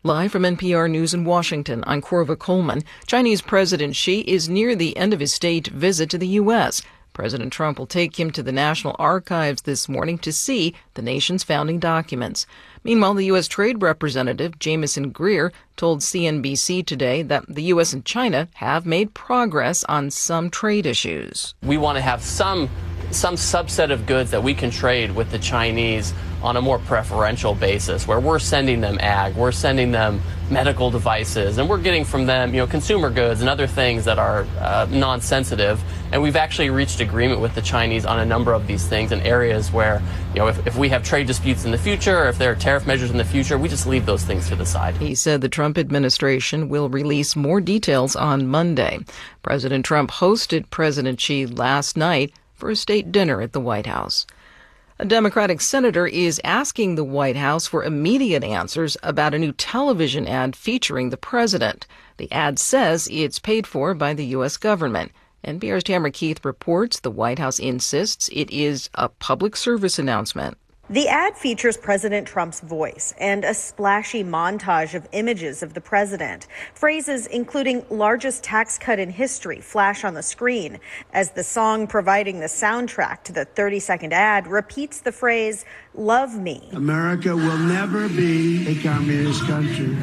Live from NPR News in Washington, I'm Corva Coleman. Chinese President Xi is near the end of his state visit to the U.S. President Trump will take him to the National Archives this morning to see the nation's founding documents. Meanwhile, the U.S. Trade Representative Jamieson Greer told CNBC today that the U.S. and China have made progress on some trade issues. We want to have some subset of goods that we can trade with the Chinese on a more preferential basis, where we're sending them ag, we're sending them medical devices, and we're getting from them, consumer goods and other things that are non-sensitive. And we've actually reached agreement with the Chinese on a number of these things in areas where, if we have trade disputes in the future, or if there are tariff measures in the future, we just leave those things to the side. He said the Trump administration will release more details on Monday. President Trump hosted President Xi last night for a state dinner at the White House. A Democratic senator is asking the White House for immediate answers about a new television ad featuring the president. The ad says it's paid for by the U.S. government. NPR's Tamara Keith reports the White House insists it is a public service announcement. The ad features President Trump's voice and a splashy montage of images of the president. Phrases including largest tax cut in history flash on the screen as the song providing the soundtrack to the 30-second ad repeats the phrase, "Love me." America will never be a communist country.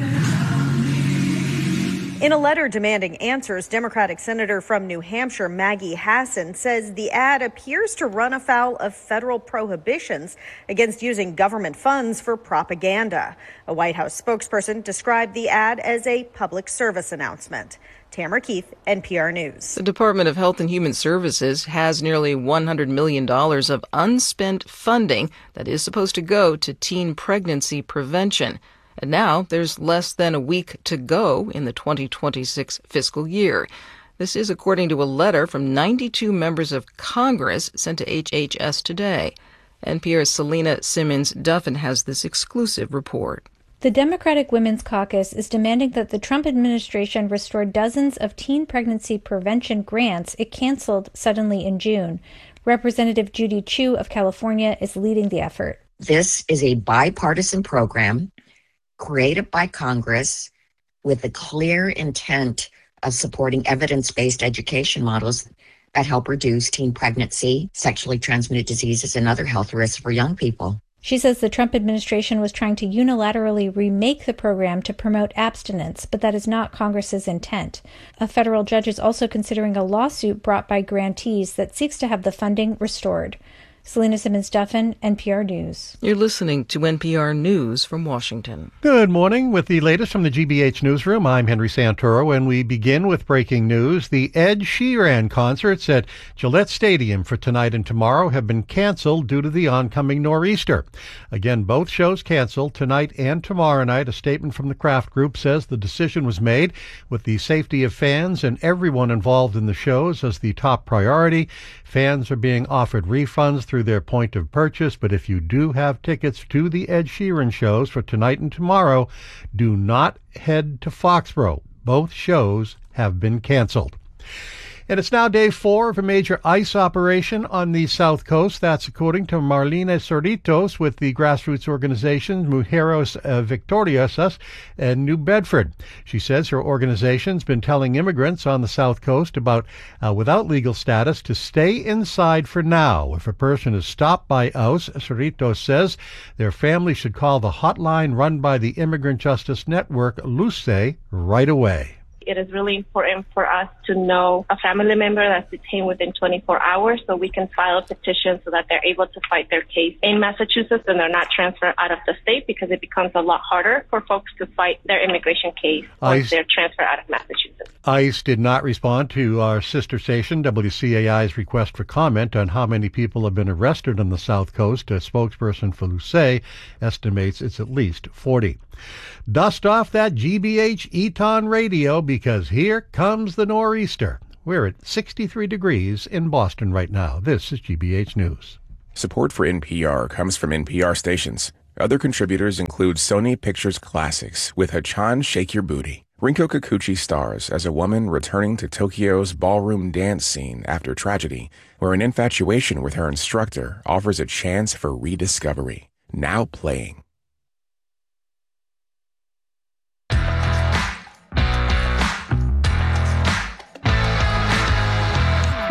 In a letter demanding answers, Democratic Senator from New Hampshire Maggie Hassan says the ad appears to run afoul of federal prohibitions against using government funds for propaganda. A White House spokesperson described the ad as a public service announcement. Tamara Keith, NPR News. The Department of Health and Human Services has nearly $100 million of unspent funding that is supposed to go to teen pregnancy prevention. And now there's less than a week to go in the 2026 fiscal year. This is according to a letter from 92 members of Congress sent to HHS today. NPR's Selena Simmons-Duffin has this exclusive report. The Democratic Women's Caucus is demanding that the Trump administration restore dozens of teen pregnancy prevention grants it canceled suddenly in June. Representative Judy Chu of California is leading the effort. This is a bipartisan program created by Congress with the clear intent of supporting evidence-based education models that help reduce teen pregnancy, sexually transmitted diseases, and other health risks for young people. She says the Trump administration was trying to unilaterally remake the program to promote abstinence, but that is not Congress's intent. A federal judge is also considering a lawsuit brought by grantees that seeks to have the funding restored. Selena Simmons-Duffin, NPR News. You're listening to NPR News from Washington. Good morning. With the latest from the GBH Newsroom, I'm Henry Santoro, and we begin with breaking news. The Ed Sheeran concerts at Gillette Stadium for tonight and tomorrow have been canceled due to the oncoming nor'easter. Again, both shows canceled tonight and tomorrow night. A statement from the Kraft Group says the decision was made with the safety of fans and everyone involved in the shows as the top priority. Fans are being offered refunds through their point of purchase, but if you do have tickets to the Ed Sheeran shows for tonight and tomorrow, do not head to Foxborough. Both shows have been canceled. And it's now day 4 of a major ice operation on the South Coast. That's according to Marlene Cerritos with the grassroots organization Mujeres Victoriosas in New Bedford. She says her organization's been telling immigrants on the South Coast about without legal status to stay inside for now. If a person is stopped by ICE, Cerritos says their family should call the hotline run by the Immigrant Justice Network, LUCE, right away. It is really important for us to know a family member that's detained within 24 hours so we can file a petition so that they're able to fight their case in Massachusetts and they're not transferred out of the state, because it becomes a lot harder for folks to fight their immigration case once they're transferred out of Massachusetts. ICE did not respond to our sister station, WCAI's request for comment on how many people have been arrested on the South Coast. A spokesperson for LUCE estimates it's at least 40. Dust off that GBH Eton radio because here comes the nor'easter. We're at 63 degrees in Boston right now. This is GBH News. Support for NPR comes from NPR stations. Other contributors include Sony Pictures Classics with Hachan Shake Your Booty. Rinko Kikuchi stars as a woman returning to Tokyo's ballroom dance scene after tragedy, where an infatuation with her instructor offers a chance for rediscovery. Now playing.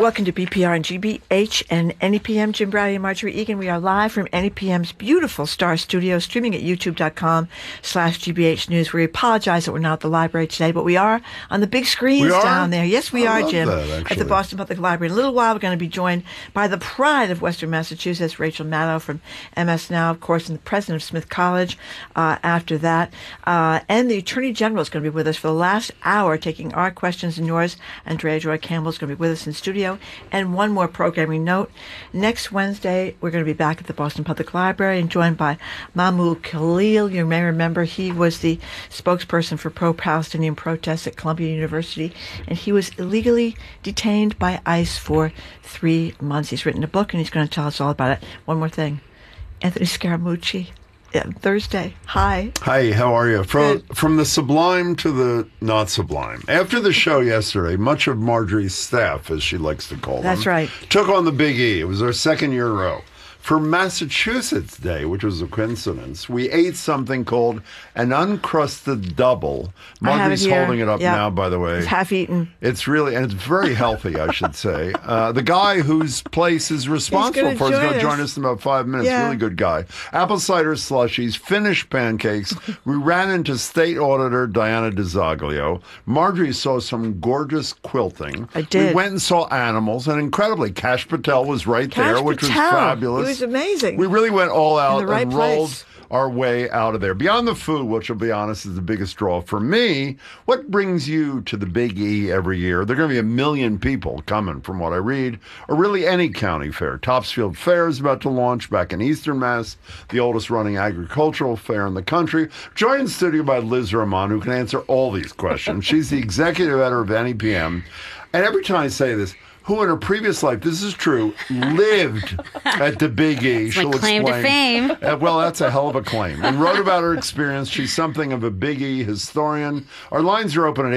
Welcome to BPR and GBH and NEPM. Jim Browdy and Marjorie Egan. We are live from NEPM's beautiful Star Studio, streaming at youtube.com/GBH News. We apologize that we're not at the library today, but we are on the big screens down there. Yes, we are, Jim, at the Boston Public Library. In a little while, we're going to be joined by the pride of Western Massachusetts, Rachel Maddow from MS Now, of course, and the president of Smith College after that. And the Attorney General is going to be with us for the last hour, taking our questions and yours. Andrea Joy Campbell is going to be with us in studio. And one more programming note. Next Wednesday, we're going to be back at the Boston Public Library and joined by Mahmoud Khalil. You may remember he was the spokesperson for pro-Palestinian protests at Columbia University, and he was illegally detained by ICE for 3 months. He's written a book, and he's going to tell us all about it. One more thing. Anthony Scaramucci. Thursday. Hi. Hi, how are you? From the sublime to the not sublime. After the show yesterday, much of Marjorie's staff, as she likes to call them, that's right, took on the Big E. It was our second year in a row. For Massachusetts Day, which was a coincidence, we ate something called an uncrusted double. Marjorie's holding it up now, by the way. It's half eaten. It's really, and it's very healthy, I should say. The guy whose place is responsible for it is going to join us in about 5 minutes. Really good guy. Apple cider slushies, Finnish pancakes. We ran into State Auditor Diana DiZoglio. Marjorie saw some gorgeous quilting. I did. We went and saw animals, and incredibly, Kash Patel was right there, which was fabulous. It was amazing. We really went all out and rolled place. Our way out of there. Beyond the food, which, I'll be honest, is the biggest draw for me, what brings you to the Big E every year? There are going to be 1 million people coming, from what I read, or really any county fair. Topsfield Fair is about to launch back in Eastern Mass, the oldest running agricultural fair in the country. Joined in studio by Liz Rahman, who can answer all these questions. She's the executive editor of NEPM. And every time I say this, who in her previous life, this is true, lived at the Big E. It's like claim to fame. Well, that's a hell of a claim. And wrote about her experience. She's something of a Big E historian. Our lines are open at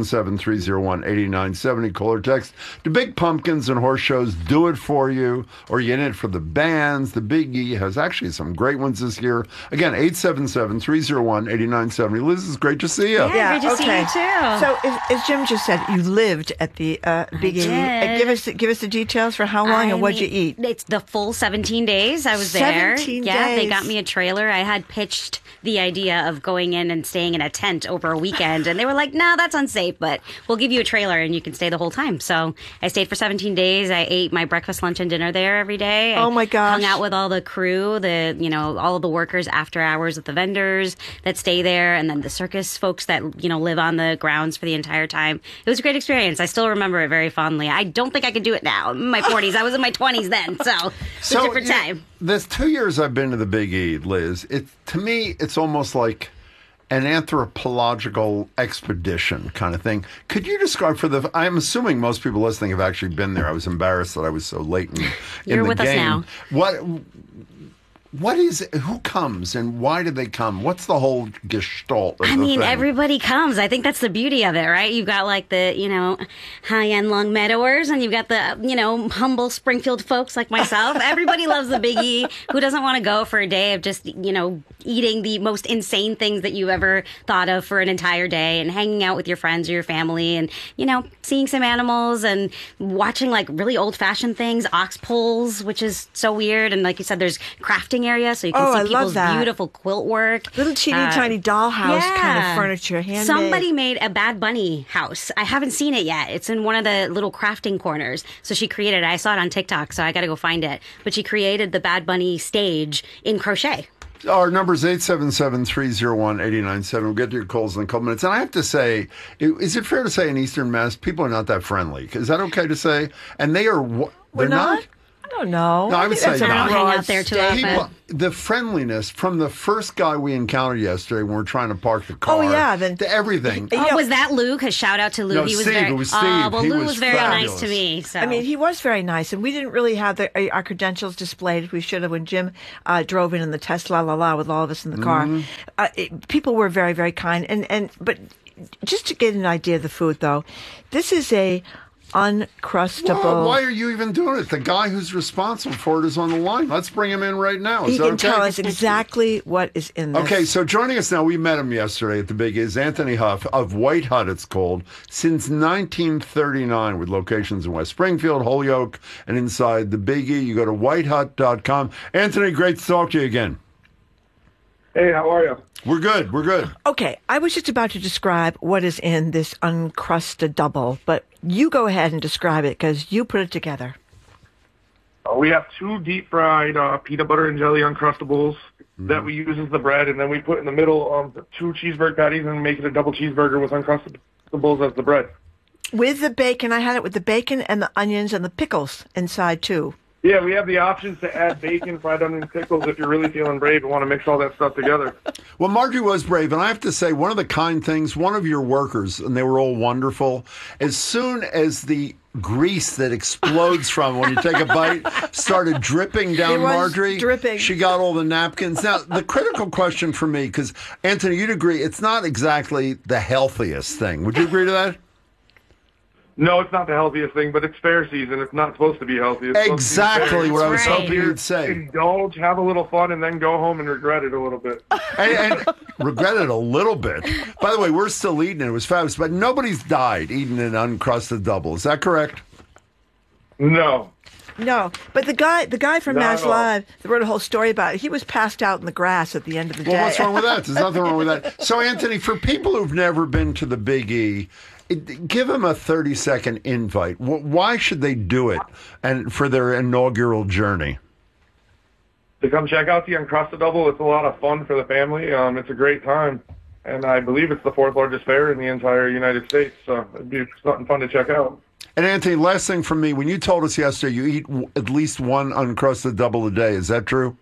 877-301-8970. Call or text. Do big pumpkins and horse shows do it for you? Or are you in it for the bands? The Big E has actually some great ones this year. Again, 877-301-8970. Liz, it's great to see you. Yeah, great to see you too. So, as Jim just said, you lived at the Big E. Give us the details for how long and what'd you eat? It's the full 17 days I was there. 17 Yeah, days. they got me a trailer. I had pitched the idea of going in and staying in a tent over a weekend, and they were like, "No, that's unsafe, but we'll give you a trailer and you can stay the whole time." So I stayed for 17 days. I ate my breakfast, lunch, and dinner there every day. Oh my gosh! Hung out with all the crew, all of the workers after hours with the vendors that stay there, and then the circus folks that live on the grounds for the entire time. It was a great experience. I still remember it very fondly. I don't think I could do it now. I'm in my 40s. I was in my 20s then, so it's a different time. There's 2 years I've been to the Big E, Liz. To me, it's almost like an anthropological expedition kind of thing. Could you describe I'm assuming most people listening have actually been there. I was embarrassed that I was so late in the game. You're with us now. Who comes and why do they come? What's the whole gestalt of the thing? Everybody comes. I think that's the beauty of it, right? You've got like the, high-end Long Meadowers, and you've got the, humble Springfield folks like myself. Everybody loves the Big E. Who doesn't want to go for a day of just, eating the most insane things that you've ever thought of for an entire day and hanging out with your friends or your family and, seeing some animals and watching like really old-fashioned things, ox poles, which is so weird. And like you said, there's crafting area, so you can see people's beautiful quilt work. Little teeny-tiny dollhouse kind of furniture, handmade. Somebody made a Bad Bunny house. I haven't seen it yet. It's in one of the little crafting corners. So she created it. I saw it on TikTok, so I got to go find it. But she created the Bad Bunny stage in crochet. Our number is 877-301-8970. We'll get to your calls in a couple minutes. And I have to say, is it fair to say in Eastern Mass, people are not that friendly? Is that okay to say? And they are... They're not? I don't know. No, I would say not. I don't hang out there too often. The friendliness from the first guy we encountered yesterday when we were trying to park the car to everything. Was that Luke? A shout out to Luke. No, he was Steve. Very, it was Steve. Luke was very fabulous. nice to me. So. I mean, he was very nice, and we didn't really have our credentials displayed. We should have when Jim drove in the Tesla with all of us in the car. People were very, very kind, but just to get an idea of the food, though, this is a Uncrustable. Well, why are you even doing it? The guy who's responsible for it is on the line. Let's bring him in right now. He can tell us exactly what is in this. Okay, so joining us now, we met him yesterday at the Big is Anthony Huff of White Hut, it's called, since 1939, with locations in West Springfield, Holyoke, and inside the Big E. You go to whitehut.com. Anthony, great to talk to you again. Hey, how are you? We're good. We're good. Okay, I was just about to describe what is in this uncrusted double, but you go ahead and describe it because you put it together. We have 2 deep-fried peanut butter and jelly Uncrustables that we use as the bread, and then we put in the middle 2 cheeseburger patties and make it a double cheeseburger with Uncrustables as the bread. With the bacon, I had it with the bacon and the onions and the pickles inside, too. Yeah, we have the options to add bacon, fried onion, pickles if you're really feeling brave and want to mix all that stuff together. Well, Margie was brave, and I have to say, one of the kind things, one of your workers, and they were all wonderful, as soon as the grease that explodes from when you take a bite started dripping down Marjorie, she got all the napkins. Now, the critical question for me, because, Anthony, you'd agree, it's not exactly the healthiest thing. Would you agree to that? No, it's not the healthiest thing, but it's fair season. It's not supposed to be healthy. It's exactly what I was hoping you'd say. Indulge, have a little fun, and then go home and regret it a little bit. and regret it a little bit. By the way, we're still eating it. It was fabulous, but nobody's died eating an uncrusted double. Is that correct? No. No, but the guy from Mass Live that wrote a whole story about it, he was passed out in the grass at the end of the day. Well, what's wrong with that? There's nothing wrong with that. So, Anthony, for people who've never been to the Big E, give them a 30-second invite. Why should they do it and for their inaugural journey? To come check out the Uncrusted Double. It's a lot of fun for the family. It's a great time. And I believe it's the 4th largest fair in the entire United States. So it'd be something fun to check out. And Anthony, last thing from me. When you told us yesterday you eat at least 1 Uncrusted Double a day, is that true?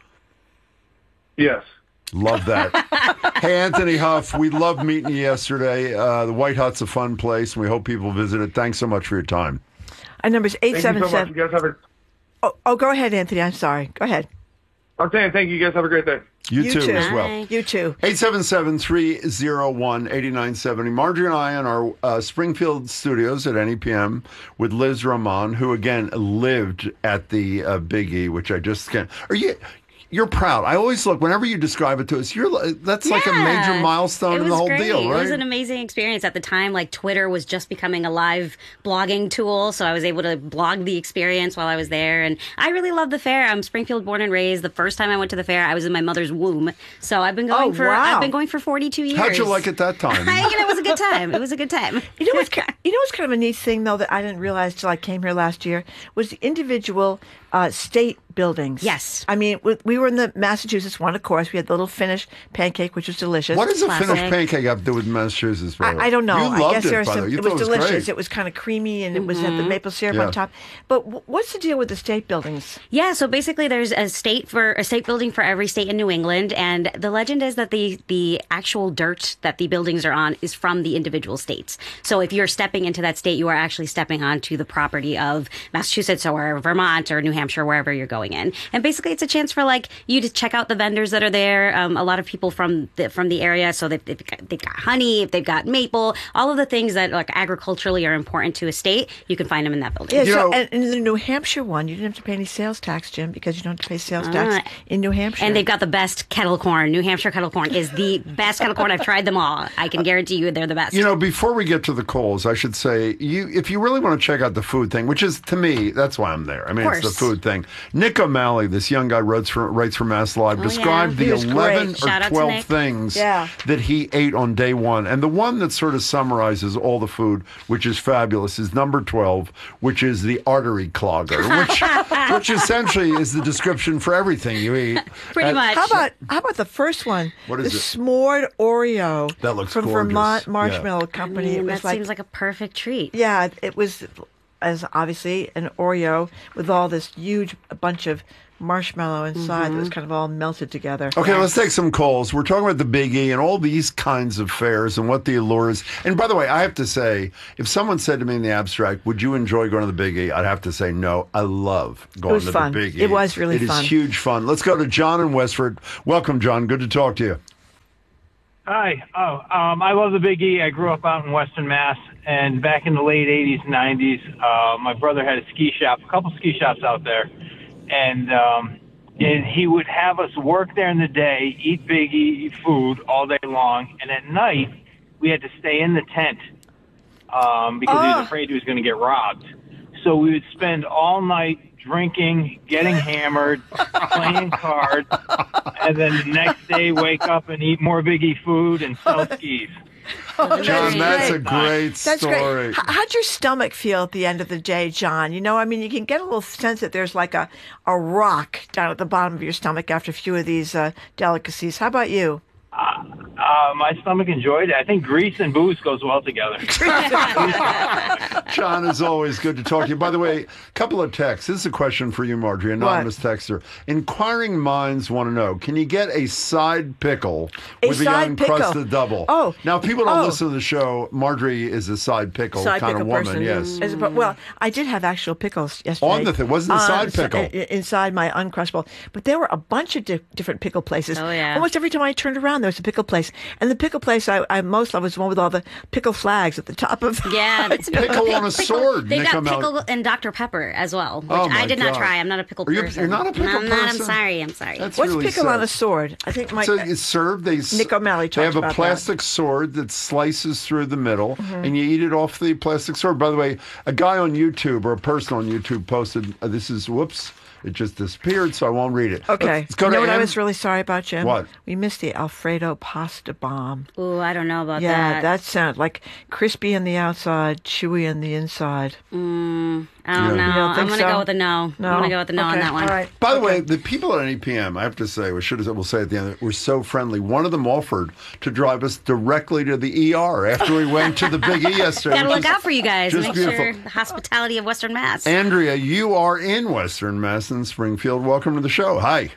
Yes. Love that. Hey, Anthony Huff, we loved meeting you yesterday. The White Hut's a fun place, and we hope people visit it. Thanks so much for your time. Our number's 877. Thank you so much. You guys have Oh, go ahead, Anthony. I'm sorry. Go ahead. I'm saying thank you. You guys have a great day. You too, as well. You too. 877-301-8970. Marjorie and I in our Springfield studios at NEPM with Liz Roman, who, again, lived at the Big E, which I just can't. You're proud. I always look, whenever you describe it to us, that's like a major milestone in the whole deal, right? It was an amazing experience. At the time, like, Twitter was just becoming a live blogging tool, so I was able to blog the experience while I was there. And I really love the fair. I'm Springfield born and raised. The first time I went to the fair, I was in my mother's womb. So I've been going I've been going for 42 years. How'd you like it that time? It was a good time. It was a good time. You know what's kind of a neat thing, though, that I didn't realize till I came here last year, was the individual state buildings. Yes. I mean, we were in the Massachusetts one, of course. We had the little Finnish pancake, which was delicious. What does a Finnish pancake have to do with Massachusetts? I don't know. You loved I guess there it, was by the way. it was delicious. Great. It was kind of creamy, and it was had the maple syrup on top. But what's the deal with the state buildings? Yeah, so basically there's a state building for every state in New England, and the legend is that the actual dirt that the buildings are on is from the individual states. So if you're stepping into that state, you are actually stepping onto the property of Massachusetts or Vermont or New Hampshire, wherever you're going in. And basically it's a chance for like you to check out the vendors that are there. A lot of people from the area, so they've got honey, they've got maple, all of the things that like agriculturally are important to a state. You can find them in that building. Yeah, and in the New Hampshire one, you didn't have to pay any sales tax, Jim, because you don't have to pay sales tax in New Hampshire. And they've got the best kettle corn. New Hampshire kettle corn is the best kettle corn. I've tried them all. I can guarantee you they're the best. You know, before we get to the calls, I should say, if you really want to check out the food thing, which is, to me, that's why I'm there. I mean, it's the food thing. Nick O'Malley, this young guy writes for Mass Live, described the 11 or 12 things that he ate on day one. And the one that sort of summarizes all the food, which is fabulous, is number 12, which is the artery clogger, which essentially is the description for everything you eat. Pretty much. How about the first one? What is the it? S'mored Oreo. That looks from gorgeous. Vermont Marshmallow Company. That seems like a perfect treat. Yeah, it was as obviously an Oreo with all this huge bunch of marshmallow inside that was kind of all melted together. Okay, let's take some calls. We're talking about the Big E and all these kinds of fairs and what the allure is. And by the way, I have to say, if someone said to me in the abstract, would you enjoy going to the Big E? I'd have to say no. I love going to the Big E. It was really fun. It is huge fun. Let's go to John in Westford. Welcome, John. Good to talk to you. Hi. I love the Big E. I grew up out in Western Mass, and back in the late 80s and 90s, my brother had a couple ski shops out there, and he would have us work there in the day, eat Big E food all day long, and at night we had to stay in the tent because he was afraid he was going to get robbed. So we would spend all night drinking, getting hammered, playing cards, and then the next day wake up and eat more Big E food and sell skis. John, that's a great That's story. great. How'd your stomach feel at the end of the day, John? You know, I mean, you can get a little sense that there's like a rock down at the bottom of your stomach after a few of these delicacies. How about you? My stomach enjoyed it. I think grease and booze goes well together. John, as always, good to talk to you. By the way, a couple of texts. This is a question for you, Marjorie, anonymous texter. Inquiring minds want to know, can you get a side pickle with a uncrusted double? Oh. Now, if people don't listen to the show, Marjorie is a side pickle kind of woman, person. yes. Well, I did have actual pickles yesterday. On the thing, wasn't a side pickle. Inside my Uncrustable. But there were a bunch of different pickle places. Oh, yeah. Almost every time I turned around, there was a pickle place. And the pickle place I most loved was the one with all the pickle flags at the top of Yeah. Pickle on a sword. They got come pickle out. and Dr. Pepper as well, which Oh, my I did not God. try. I'm not a pickle person. You're not a pickle I'm not. person? I'm sorry. That's What's really pickle sad. on a sword? I think So it's served. Nick O'Malley They have talks a about plastic sword that slices through the middle, Mhm. and you eat it off the plastic sword. By the way, a guy on YouTube or a person on YouTube posted, it just disappeared, so I won't read it. Okay. Let's go you know to what I Ann. was really sorry about, Jim? What? We missed the Alfredo pasta bomb. Ooh, I don't know about Yeah, that. that sounded like crispy on the outside, chewy on the inside. I don't Yeah. know. You don't I'm think going to so? go with a no. No? I'm going to go with a no on Okay, that one. all right. By the way, the people at NEPM, I have to say, we'll say at the end, were so friendly. One of them offered to drive us directly to the ER after we went to the Big E yesterday. Gotta which look is out for you guys. just Make beautiful. sure the hospitality of Western Mass. Andrea, you are in Western Mass in Springfield. Welcome to the show. Hi.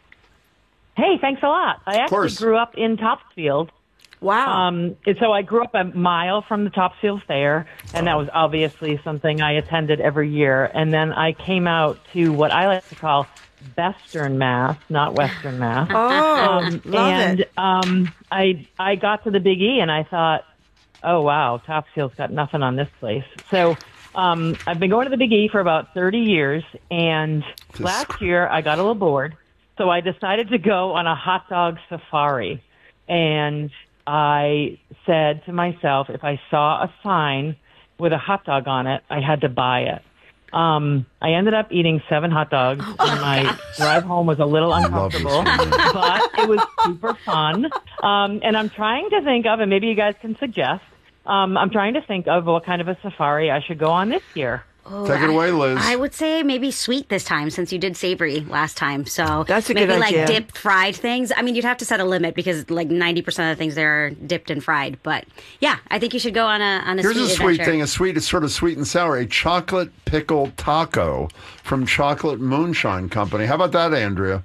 Hey, thanks a lot. I actually course. grew up in Topsfield. Wow. And so I grew up a mile from the Topsfield Fair, and that was obviously something I attended every year. And then I came out to what I like to call Western Mass, not Western Mass. Love it. I got to the Big E, and I thought, oh, wow, Topsfield's got nothing on this place. So I've been going to the Big E for about 30 years, and last year I got a little bored, so I decided to go on a hot dog safari. And I said to myself, if I saw a sign with a hot dog on it, I had to buy it. I ended up eating 7 hot dogs, and my drive home was a little uncomfortable, but it was super fun. And I'm trying to think of, and maybe you guys can suggest, I'm trying to think of what kind of a safari I should go on this year. Take it away, Liz. I would say maybe sweet this time since you did savory last time. So That's a maybe good like idea. dipped fried things. I mean, you'd have to set a limit because like 90% of the things there are dipped and fried. But yeah, I think you should go on a Here's sweet a sweet adventure. thing, it's sort of sweet and sour, a chocolate pickle taco from Chocolate Moonshine Company. How about that, Andrea?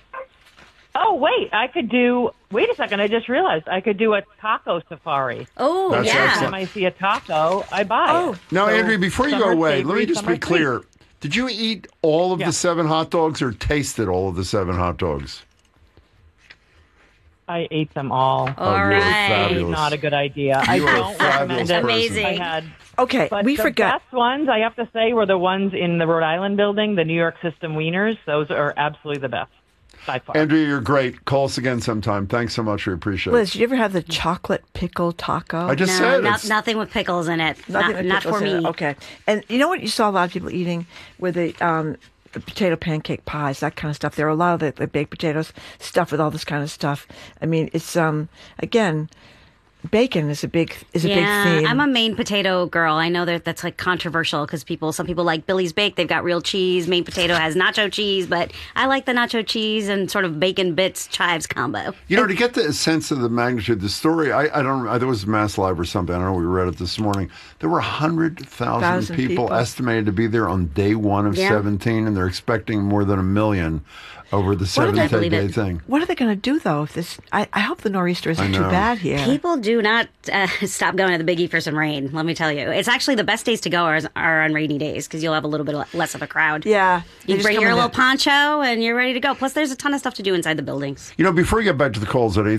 Oh, wait a second, I just realized I could do a taco safari. Oh, That's Every excellent. time I see a taco, I buy it. Now, So Andrea, before you some go are away, let savory, me just some be are clear. sweet. Did you eat all of Yeah. the 7 hot dogs or tasted all of the 7 hot dogs? I ate them all. All you're right. fabulous. Not a good idea. I You are a don't fabulous recommend it. Amazing. I had, Okay, but we the forgot. best ones, I have to say, were the ones in the Rhode Island building, the New York System Wieners. Those are absolutely the best, by far. Andrea, you're great. Call us again sometime. Thanks so much. We appreciate Liz, it. did you ever have the chocolate pickle taco? I just No, said not, it's nothing with pickles in it. Nothing with Not pickles for in it. me. Okay. And you know what you saw a lot of people eating with the potato pancake pies, that kind of stuff. There are a lot of the baked potatoes stuffed with all this kind of stuff. I mean, it's again, bacon is a big theme. I'm a main potato girl. I know that's like controversial because some people like Billy's Bake. They've got real cheese. Main potato has nacho cheese, but I like the nacho cheese and sort of bacon bits chives combo. You know, to get the sense of the magnitude, the story, I don't know, there was Mass Live or something. I don't know, we read it this morning. There were 100,000 people estimated to be there on day 1 of 17, and they're expecting more than 1 million over the 7-day thing. What are they going to do though? If this, I hope the nor'easter isn't too bad here. People do do not stop going to the Big E for some rain, let me tell you. It's actually the best days to go are on rainy days because you'll have a little bit less of a crowd. Yeah. You bring your little poncho and you're ready to go. Plus, there's a ton of stuff to do inside the buildings. You know, before we get back to the calls at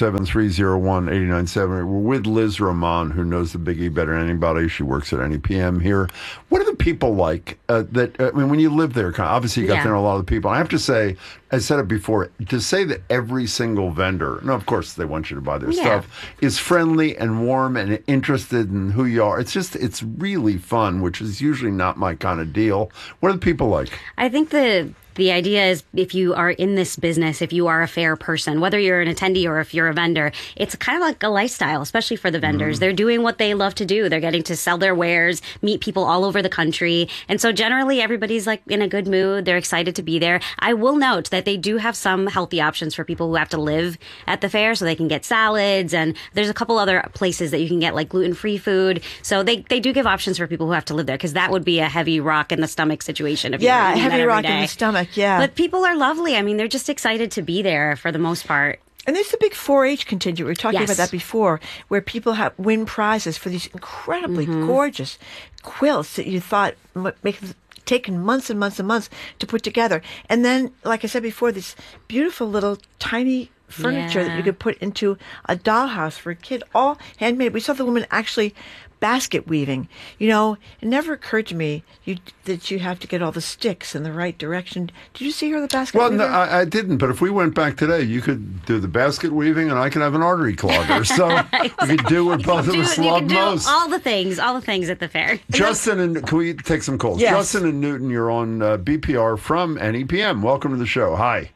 877-301-8970, we're with Liz Roman, who knows the Big E better than anybody. She works at NEPM here. What are the people like when you live there, obviously you got to know a lot of the people. I have to say, I said it before, to say that every single vendor, no, of course they want you to buy their stuff, is friendly and warm and interested in who you are. It's really fun, which is usually not my kind of deal. What are the people like? I think the idea is if you are in this business, if you are a fair person, whether you're an attendee or if you're a vendor, it's kind of like a lifestyle, especially for the vendors. They're doing what they love to do. They're getting to sell their wares, meet people all over the country. And so generally everybody's like in a good mood. They're excited to be there. I will note that they do have some healthy options for people who have to live at the fair, so they can get salads. And there's a couple other places that you can get like gluten-free food. So they do give options for people who have to live there, because that would be a heavy rock in the stomach situation. If Yeah, heavy rock in the stomach. Yeah. But people are lovely. I mean, they're just excited to be there for the most part. And there's the big 4-H contingent. We were talking about that before, where people win prizes for these incredibly gorgeous quilts that you thought taken months and months and months to put together. And then, like I said before, this beautiful little tiny furniture that you could put into a dollhouse for a kid, all handmade. We saw the woman actually basket weaving. You know, it never occurred to me that you have to get all the sticks in the right direction. Did you see her the basket weaving? Well, no, I didn't. But if we went back today, you could do the basket weaving, and I could have an artery clogger. So we could do what both of us love most. All the things at the fair. Justin, and can we take some calls? Yes. Justin and Newton, you're on BPR from NEPM. Welcome to the show. Hi.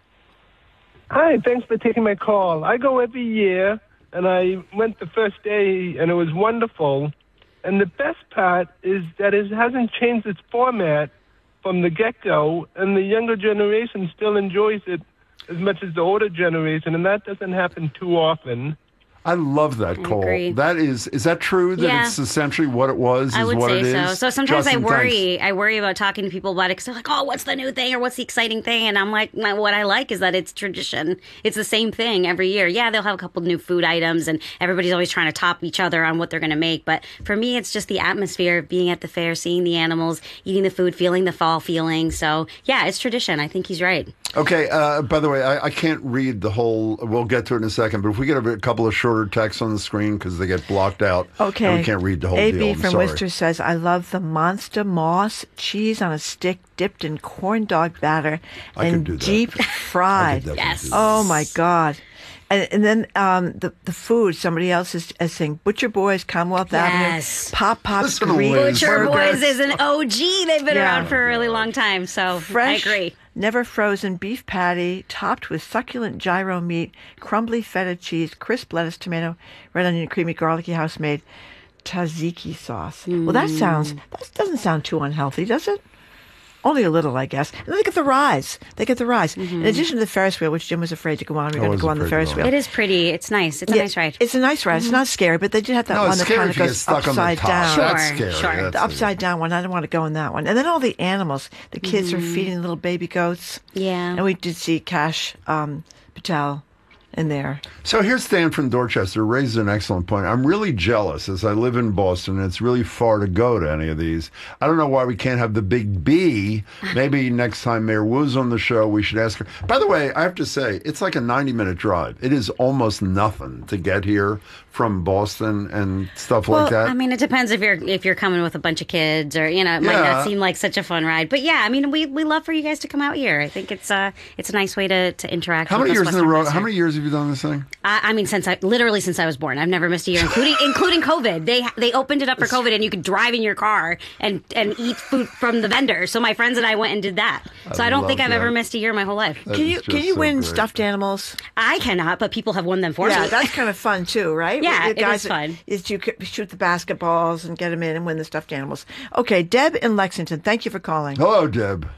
Hi, thanks for taking my call. I go every year, and I went the first day, and it was wonderful. And the best part is that it hasn't changed its format from the get-go, and the younger generation still enjoys it as much as the older generation, and that doesn't happen too often. I love that, Cole. That is that true that it's essentially what it was? I would say so. So sometimes Justin, I worry about talking to people about it because they're like, oh, what's the new thing or what's the exciting thing? And I'm like, what I like is that it's tradition. It's the same thing every year. Yeah, they'll have a couple new food items and everybody's always trying to top each other on what they're going to make. But for me, it's just the atmosphere of being at the fair, seeing the animals, eating the food, feeling the fall feeling. So yeah, it's tradition. I think he's right. Okay, by the way, I can't read the whole, we'll get to it in a second, but if we get a couple of shorter texts on the screen because they get blocked out, and we can't read the whole deal. AB from Worcester says, I love the Monster Moss cheese on a stick dipped in corn dog batter and deep fried. Yes. Oh, my God. And then the food, somebody else is saying, Butcher Boys, Commonwealth Avenue, Pop Pop's Green Butcher Burger. Boys is an OG. They've been around for a really long time, so Fresh, I agree. Never frozen beef patty topped with succulent gyro meat, crumbly feta cheese, crisp lettuce, tomato, red onion, creamy, garlicky, house-made tzatziki sauce. Well, that doesn't sound too unhealthy, does it? Only a little, I guess. And then they get the rise. In addition to the Ferris wheel, which Jim was afraid to go on, we're going to go on the Ferris wheel. It is pretty. It's nice. It's a nice ride. It's a nice ride. It's not scary, but they did have that one that kind of goes upside down. Sure. The upside down one. I don't want to go in that one. And then all the animals. The kids are feeding little baby goats. Yeah. And we did see Cash Patel in there. So here's Stan from Dorchester, raises an excellent point. I'm really jealous as I live in Boston and it's really far to go to any of these. I don't know why we can't have the Big B. Maybe next time Mayor Wu's on the show, we should ask her. By the way, I have to say, it's like a 90-minute drive. It is almost nothing to get here from Boston and stuff like that. I mean, it depends if you're coming with a bunch of kids or, it might not seem like such a fun ride. But yeah, I mean, we love for you guys to come out here. I think it's a nice way to interact with us. How many years have you done this thing? I mean, since I was born. I've never missed a year, including COVID. They opened it up for COVID, and you could drive in your car and eat food from the vendor. So my friends and I went and did that. So I don't think I've ever missed a year in my whole life. Can you win stuffed animals? I cannot, but people have won them for me. Yeah, that's kind of fun too, right? Yeah, it is fun. Is you shoot the basketballs and get them in and win the stuffed animals. Okay, Deb in Lexington. Thank you for calling. Hello, Deb.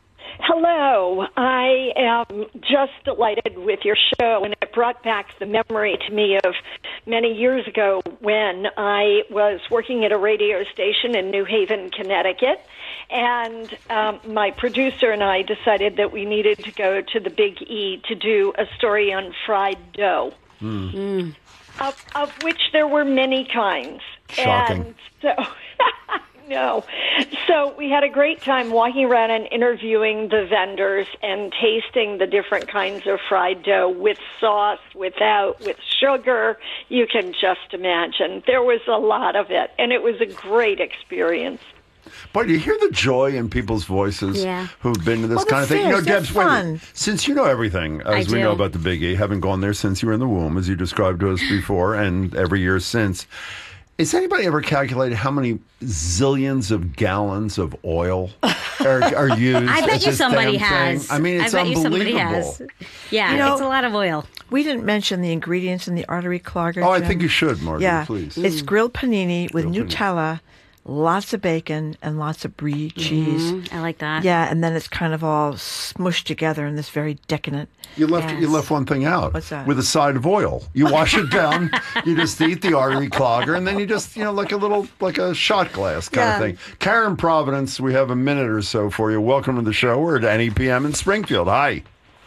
Hello. I am just delighted with your show, and it brought back the memory to me of many years ago when I was working at a radio station in New Haven, Connecticut, and my producer and I decided that we needed to go to the Big E to do a story on fried dough. Of which there were many kinds. Shocking. And so, no. So we had a great time walking around and interviewing the vendors and tasting the different kinds of fried dough with sauce, without, with sugar. You can just imagine. There was a lot of it, and it was a great experience. But you hear the joy in people's voices who've been to this kind of thing. You know, Debs, wait, since you know everything, as we know about the Big E, having gone there since you were in the womb, as you described to us before, and every year since, has anybody ever calculated how many zillions of gallons of oil are used? I bet you somebody damn has. thing? I mean, it's unbelievable. Yeah, it's a lot of oil. We didn't mention the ingredients in the artery clogger. Oh, I Jim. think you should, Margie, yeah. please. It's grilled panini with Nutella, lots of bacon, and lots of brie cheese. I like that. Yeah, and then it's kind of all smushed together in this very decadent. You left one thing out. What's that? With a side of oil. You wash it down, you just eat the artery clogger, and then you just, like a shot glass kind of thing. Karen Providence, we have a minute or so for you. Welcome to the show. We're at NEPM in Springfield. Hi.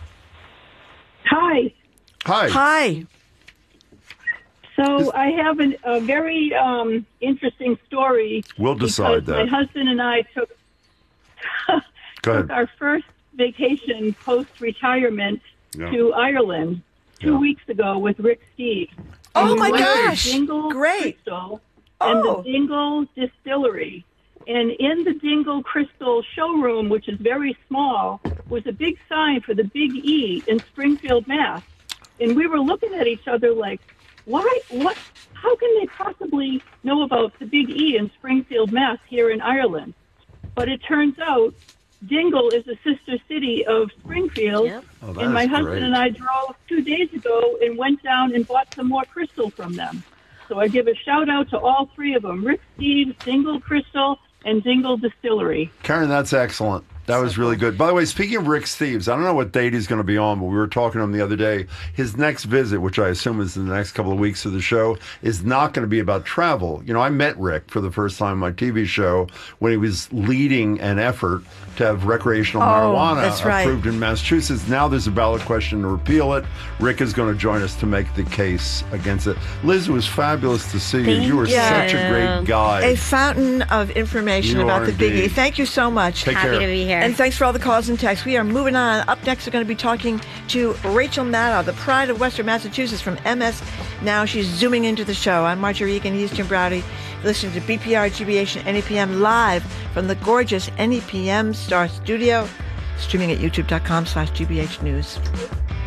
Hi. Hi. Hi. So I have a very interesting story. We'll decide because that. My husband and I took our first vacation post-retirement to Ireland 2 weeks ago with Rick Steves. Oh, And my we went to gosh. Dingle Great. Crystal and the Dingle Distillery. And in the Dingle Crystal showroom, which is very small, was a big sign for the Big E in Springfield, Mass. And we were looking at each other like, why? What? How can they possibly know about the Big E in Springfield, Mass. here in Ireland? But it turns out Dingle is a sister city of Springfield. Oh, that and my is husband great. and I drove 2 days ago and went down and bought some more crystal from them. So I give a shout out to all three of them, Rick Steves, Dingle Crystal, and Dingle Distillery. Karen, that's excellent. That was really good. By the way, speaking of Rick Steves, I don't know what date he's going to be on, but we were talking to him the other day. His next visit, which I assume is in the next couple of weeks of the show, is not going to be about travel. You know, I met Rick for the first time on my TV show when he was leading an effort to have recreational marijuana approved in Massachusetts. Now there's a ballot question to repeal it. Rick is going to join us to make the case against it. Liz, it was fabulous to see you. You were such a great guy. A fountain of information You about are the Big E. indeed. Thank you so much. Take Happy care. to be here. And thanks for all the calls and texts. We are moving on. Up next, we're going to be talking to Rachel Maddow, the pride of Western Massachusetts from MS Now. She's zooming into the show. I'm Marjorie Egan. He's Jim Browdy. Listening to BPR, GBH, and NEPM live from the gorgeous NEPM Star Studio. Streaming at youtube.com/GBH News.